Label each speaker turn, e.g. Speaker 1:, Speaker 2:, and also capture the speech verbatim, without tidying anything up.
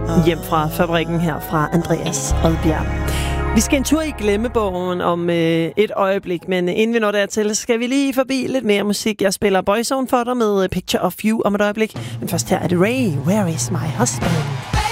Speaker 1: Hjem fra fabrikken her fra Andreas Odbjerg. Vi skal en tur i glemmebogen om øh, et øjeblik, men inden vi når dertil, skal vi lige forbi lidt mere musik. Jeg spiller Boyzone for dig med Picture of You om et øjeblik. Men først her er det Ray, Where is my husband?